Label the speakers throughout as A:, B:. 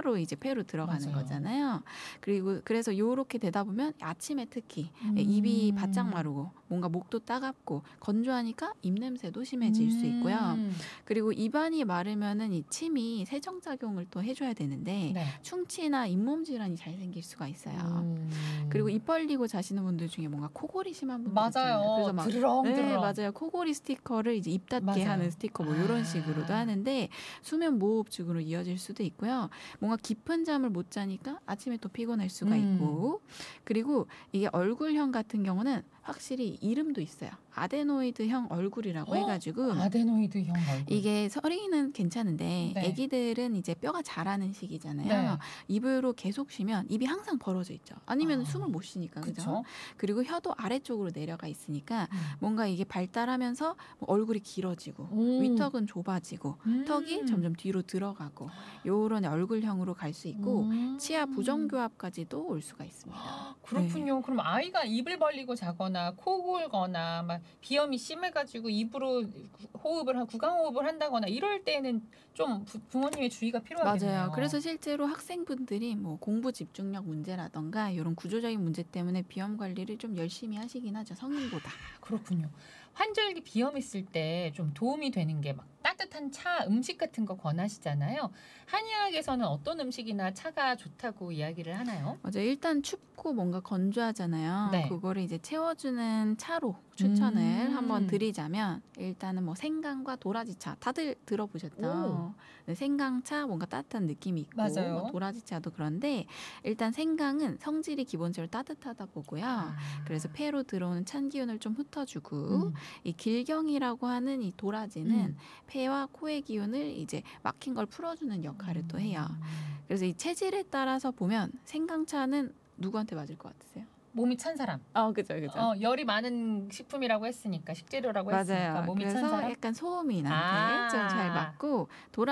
A: 차로 이제 폐로 들어가는
B: 맞아요.
A: 거잖아요. 그리고 그래서 요렇게 되다 보면 아침에 특히 입이 바짝 마르고 뭔가 목도 따갑고 건조하니까 입냄새도 심해질 수 있고요. 그리고 입안이 마르면은 이 침이 세정작용을 또 해줘야 되는데
B: 네.
A: 충치나 잇몸 질환이 잘 생길 수가 있어요. 그리고 입 벌리고 자시는 분들 중에 뭔가 코골이 심한 분들 있잖아요.
B: 맞아요.
A: 그래서 막
B: 드렁드렁.
A: 맞아요. 코골이 스티커를 이제 입 닫게
B: 맞아요.
A: 하는 스티커 뭐 이런 식으로도 하는데 수면 무호흡증으로 이어질 수도 있고요. 뭔가 깊은 잠을 못 자니까 아침에 또 피곤할 수가 있고 그리고 이게 얼굴형 같은 경우는 확실히 이름도 있어요. 아데노이드형 얼굴이라고 해가지고
B: 아데노이드형 얼굴.
A: 이게 서린이는 괜찮은데
B: 네.
A: 아기들은 이제 뼈가 자라는 시기잖아요.
B: 네.
A: 입으로 계속 쉬면 입이 항상 벌어져 있죠. 아니면 숨을 못 쉬니까 그죠?
B: 그쵸?
A: 그리고 혀도 아래쪽으로 내려가 있으니까 뭔가 이게 발달하면서 뭐 얼굴이 길어지고 위턱은 좁아지고 턱이 점점 뒤로 들어가고 요런 얼굴형으로 갈 수 있고 치아 부정교합까지도 올 수가 있습니다.
B: 그렇군요. 그럼 아이가 입을 벌리고 자거나 코 골거나 막 비염이 심해가지고 입으로 호흡을 구강호흡을 한다거나 이럴 때는 좀 부모님의 주의가 필요하겠네요.
A: 맞아요. 그래서 실제로 학생분들이 뭐 공부 집중력 문제라던가 이런 구조적인 문제 때문에 비염 관리를 좀 열심히 하시긴 하죠. 성인보다.
B: 그렇군요. 환절기 비염 있을 때 좀 도움이 되는 게 막 따뜻한 차, 음식 같은 거 권하시잖아요. 한의학에서는 어떤 음식이나 차가 좋다고 이야기를 하나요?
A: 맞아요. 일단 춥고 뭔가 건조하잖아요.
B: 네.
A: 그거를 이제 채워주는 차로 추천을 한번 드리자면 일단은 뭐 생강과 도라지차 다들 들어보셨죠? 네, 생강차 뭔가 따뜻한 느낌이 있고
B: 맞아요.
A: 뭐 도라지차도 그런데 일단 생강은 성질이 기본적으로 따뜻하다 보고요. 그래서 폐로 들어오는 찬 기운을 좀 흩어주고 이 길경이라고 하는 이 도라지는 폐와 코의 기운을 이제 막힌 걸 풀어주는 역할을 또 해요. 그래서 이 체질에 따라서 보면 생강차는 누구한테 맞을 것 같으세요?
B: 몸이 찬 사람.
A: 그죠.
B: 열이 많은 식품이라고 했으니까 식재료라고 했으니까
A: 맞아요.
B: 몸이 찬
A: 그래서
B: 사람.
A: 약간 소음인한테 좀 잘 맞고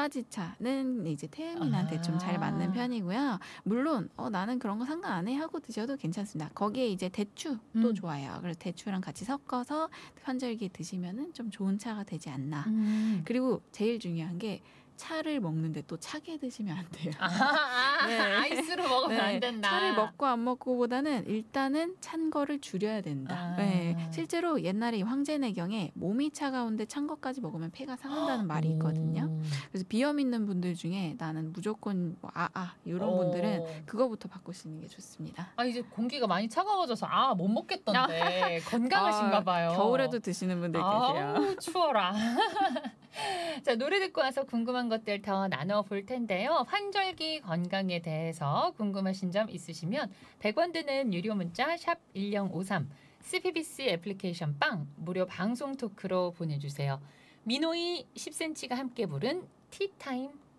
A: 도라지차는 이제 태음인한테 좀 잘 맞는 편이고요. 물론 나는 그런 거 상관 안 해 하고 드셔도 괜찮습니다. 거기에 이제 대추도 좋아요. 그래서 대추랑 같이 섞어서 환절기에 드시면은 좀 좋은 차가 되지 않나. 그리고 제일 중요한 게 차를 먹는데 또 차게 드시면 안 돼요.
B: 네. 아이스로 먹으면 안 된다.
A: 차를 먹고 안 먹고보다는 일단은 찬 거를 줄여야 된다. 네. 실제로 옛날에 이 황제내경에 몸이 차가운데 찬 것까지 먹으면 폐가 상한다는 말이 있거든요. 그래서 비염 있는 분들 중에 나는 무조건 뭐 이런 분들은 그거부터 바꾸시는 게 좋습니다.
B: 이제 공기가 많이 차가워져서 못 먹겠던데 건강하신가 봐요.
A: 겨울에도 드시는 분들 계세요.
B: 추워라. 자, 노래 듣고 와서 궁금한 것들 더 나눠볼 텐데요. 환절기 건강에 대해서 궁금하신 점 있으시면 100원 드는 유료 문자 샵 1053 CPBC 애플리케이션 빵 무료 방송 토크로 보내주세요. 민호이 10cm가 함께 부른 티타임